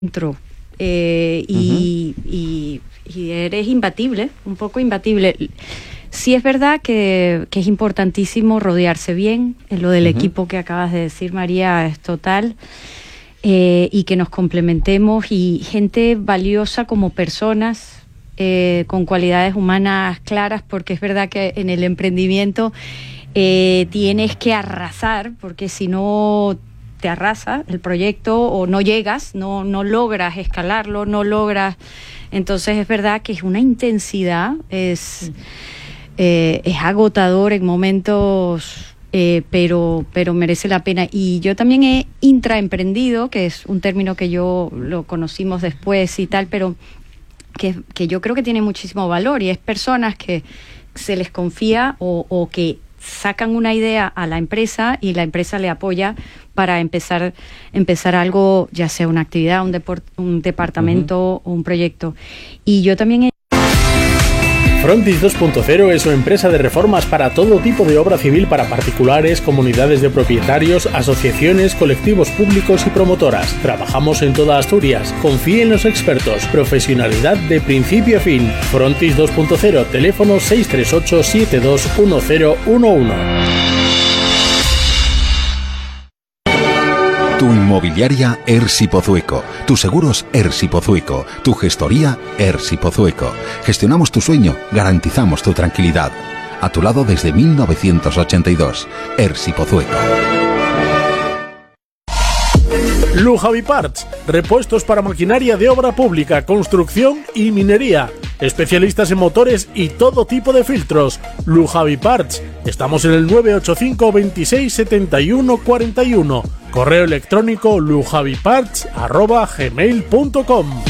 dentro, y eres imbatible, un poco imbatible. Sí es verdad que es importantísimo rodearse bien. Lo del equipo que acabas de decir, María, es total. Y que nos complementemos, y gente valiosa como personas, con cualidades humanas claras, porque es verdad que en el emprendimiento tienes que arrasar, porque si no te arrasa el proyecto o no llegas, no logras escalarlo, no logras. Entonces es verdad que es una intensidad, es agotador en momentos, pero merece la pena. Y yo también he intraemprendido, que es un término que yo lo conocimos después y tal, pero que yo creo que tiene muchísimo valor, y es personas que se les confía o que sacan una idea a la empresa y la empresa le apoya para empezar algo, ya sea una actividad, un departamento o un proyecto. Y yo también Frontis 2.0 es una empresa de reformas para todo tipo de obra civil para particulares, comunidades de propietarios, asociaciones, colectivos públicos y promotoras. Trabajamos en toda Asturias. Confíe en los expertos. Profesionalidad de principio a fin. Frontis 2.0, teléfono 638 721011. Tu inmobiliaria ERSI Pozueco, tus seguros ERSI Pozueco, tu gestoría ERSI Pozueco. Gestionamos tu sueño, garantizamos tu tranquilidad. A tu lado desde 1982. ERSI Pozueco. Lujavi Parts, repuestos para maquinaria de obra pública, construcción y minería. Especialistas en motores y todo tipo de filtros. Lujavi Parts. Estamos en el 985 26 71 41. Correo electrónico lujaviparts@gmail.com.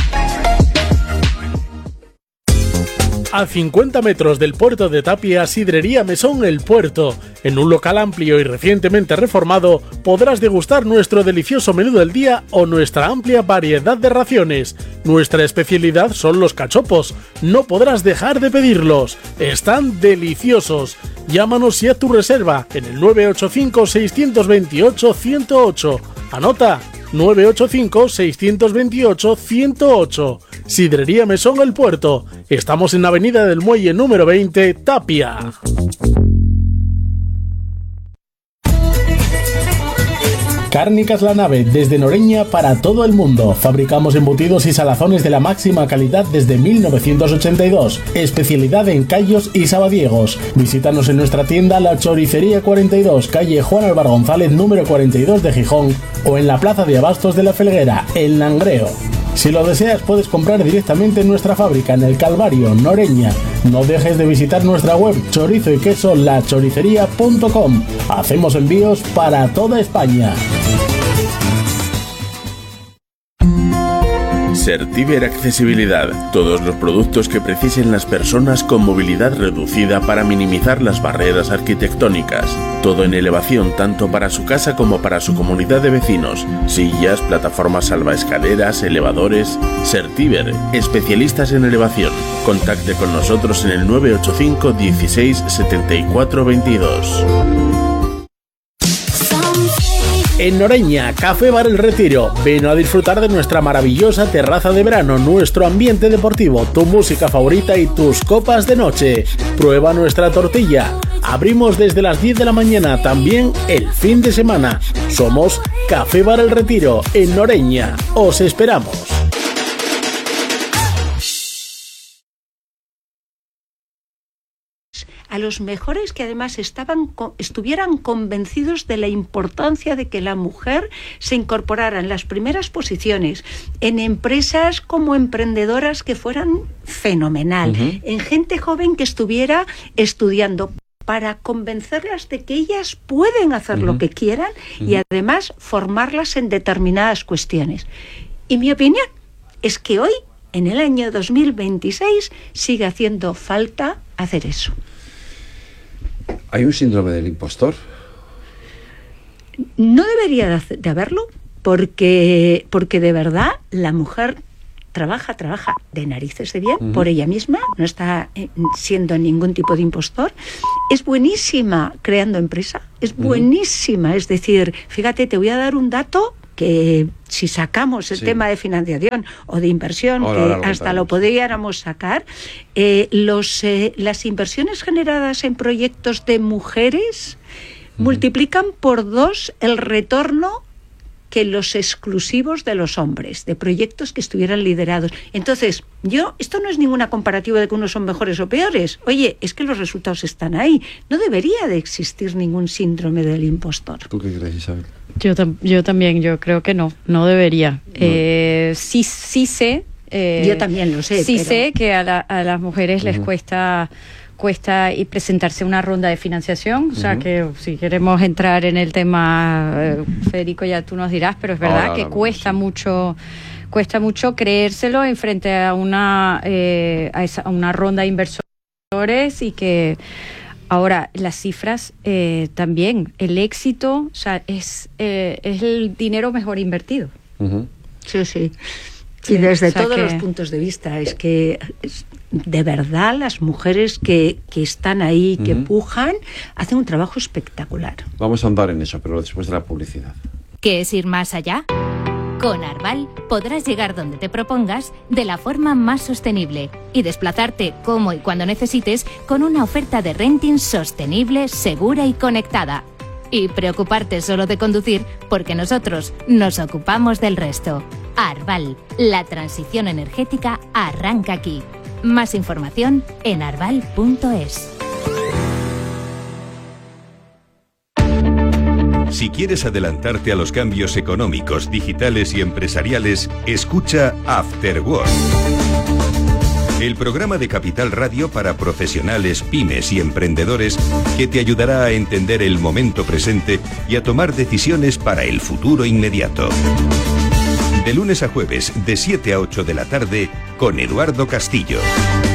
A 50 metros del puerto de Tapia, Sidrería Mesón El Puerto. En un local amplio y recientemente reformado, podrás degustar nuestro delicioso menú del día o nuestra amplia variedad de raciones. Nuestra especialidad son los cachopos. No podrás dejar de pedirlos. Están deliciosos. Llámanos y haz tu reserva en el 985 628 108. Anota: 985 628 108. Sidrería Mesón El Puerto. Estamos en Avenida del Muelle número 20, Tapia. Cárnicas La Nave, desde Noreña para todo el mundo. Fabricamos embutidos y salazones de la máxima calidad desde 1982. Especialidad en callos y sabadiegos. Visítanos en nuestra tienda La Choricería 42, calle Juan Álvaro González número 42 de Gijón, o en la Plaza de Abastos de la Felguera, en Langreo. Si lo deseas, puedes comprar directamente en nuestra fábrica en El Calvario, Noreña. No dejes de visitar nuestra web chorizo y queso lachoricería.com. Hacemos envíos para toda España. Certiver Accesibilidad. Todos los productos que precisen las personas con movilidad reducida para minimizar las barreras arquitectónicas. Todo en elevación tanto para su casa como para su comunidad de vecinos. Sillas, plataformas salvaescaleras, elevadores. Certiver, especialistas en elevación. Contacte con nosotros en el 985 16 74 22. En Noreña, Café Bar El Retiro. Ven a disfrutar de nuestra maravillosa terraza de verano, nuestro ambiente deportivo, tu música favorita y tus copas de noche. Prueba nuestra tortilla. Abrimos desde las 10 de la mañana, también el fin de semana. Somos Café Bar El Retiro, en Noreña. Os esperamos. A los mejores que además estuvieran convencidos de la importancia de que la mujer se incorporara en las primeras posiciones, en empresas como emprendedoras que fueran fenomenal, en gente joven que estuviera estudiando, para convencerlas de que ellas pueden hacer lo que quieran y además formarlas en determinadas cuestiones. Y mi opinión es que hoy, en el año 2026, sigue haciendo falta hacer eso. ¿Hay un síndrome del impostor? No debería de haberlo, porque de verdad la mujer trabaja de narices de bien por ella misma, no está siendo ningún tipo de impostor. Es buenísima creando empresa, es buenísima. Es decir, fíjate, te voy a dar un dato que si sacamos el tema de financiación o de inversión, que hasta lo podríamos sacar, las inversiones generadas en proyectos de mujeres multiplican por 2 el retorno que los exclusivos de los hombres, de proyectos que estuvieran liderados. Entonces, esto no es ninguna comparativa de que unos son mejores o peores. Oye, es que los resultados están ahí. No debería de existir ningún síndrome del impostor. ¿Tú qué crees, Isabel? Yo también, yo creo que no debería. No. Sí sé. Yo también lo sé. Sí sé que a las mujeres les cuesta y presentarse a una ronda de financiación, o sea que si queremos entrar en el tema, Federico, ya tú nos dirás, pero es verdad que cuesta mucho creérselo en frente a una ronda de inversores, y que ahora las cifras también, el éxito, o sea, es el dinero mejor invertido. Sí. Y desde todos los puntos de vista, es que de verdad las mujeres que están ahí, que pujan, hacen un trabajo espectacular. Vamos a andar en eso, pero después de la publicidad. ¿Qué es ir más allá? Con Arval podrás llegar donde te propongas de la forma más sostenible y desplazarte como y cuando necesites con una oferta de renting sostenible, segura y conectada. Y preocuparte solo de conducir, porque nosotros nos ocupamos del resto. Arval, la transición energética arranca aquí. Más información en arval.es. Si quieres adelantarte a los cambios económicos, digitales y empresariales, escucha After Work. El programa de Capital Radio para profesionales, pymes y emprendedores que te ayudará a entender el momento presente y a tomar decisiones para el futuro inmediato. De lunes a jueves, de 7 a 8 de la tarde, con Eduardo Castillo.